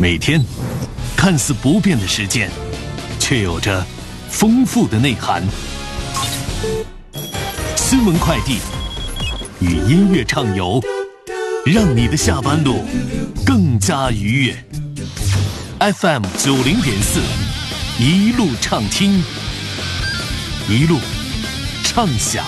每天看似不变的时间，却有着丰富的内涵。新闻快递与音乐畅游，让你的下班路更加愉悦。FM 90.4，一路畅听，一路畅享。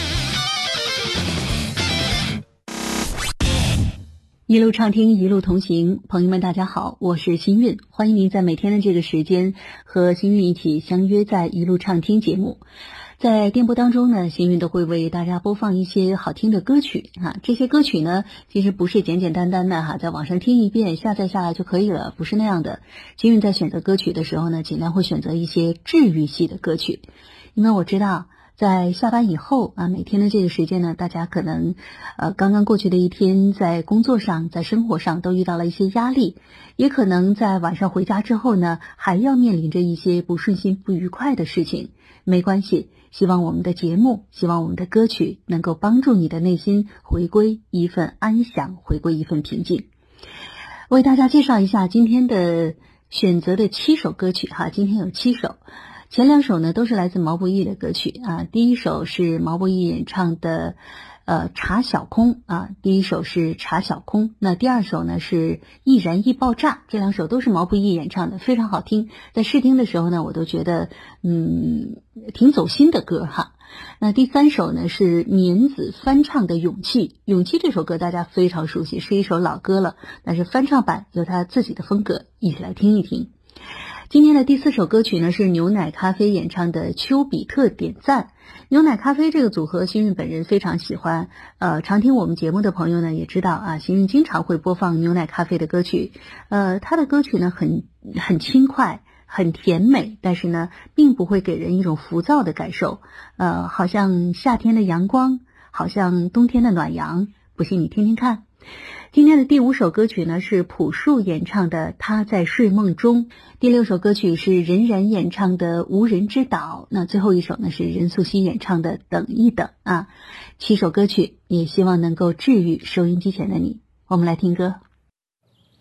一路畅听，一路同行。朋友们大家好，我是新韵，欢迎您在每天的这个时间和新韵一起相约在一路畅听节目。在电波当中呢，新韵都会为大家播放一些好听的歌曲这些歌曲呢其实不是简简单单的在网上听一遍下载下来就可以了，不是那样的。新韵在选择歌曲的时候呢，尽量会选择一些治愈系的歌曲，因为我知道在下班以后每天的这个时间呢，大家可能刚刚过去的一天在工作上在生活上都遇到了一些压力，也可能在晚上回家之后呢还要面临着一些不顺心不愉快的事情。没关系，希望我们的节目，希望我们的歌曲能够帮助你的内心回归一份安详，回归一份平静。为大家介绍一下今天的选择的7首歌曲今天有7首。前2首呢都是来自毛不易的歌曲第一首是毛不易演唱的茶小空第一首是茶小空，那第二首呢是易燃易爆炸，这2首都是毛不易演唱的，非常好听，在试听的时候呢我都觉得挺走心的歌那第3首呢是年子翻唱的勇气。勇气这首歌大家非常熟悉，是一首老歌了，但是翻唱版有他自己的风格，一起来听一听。今天的第4首歌曲呢是牛奶咖啡演唱的丘比特点赞。牛奶咖啡这个组合新韵本人非常喜欢，常听我们节目的朋友呢也知道新韵经常会播放牛奶咖啡的歌曲。他的歌曲呢很轻快很甜美，但是呢并不会给人一种浮躁的感受，好像夏天的阳光，好像冬天的暖阳，不信你听听看。今天的第5首歌曲呢是朴树演唱的他在睡梦中，第6首歌曲是任然演唱的无人之岛，那最后一首呢是任素汐演唱的等一等7首歌曲也希望能够治愈收音机前的你。我们来听歌。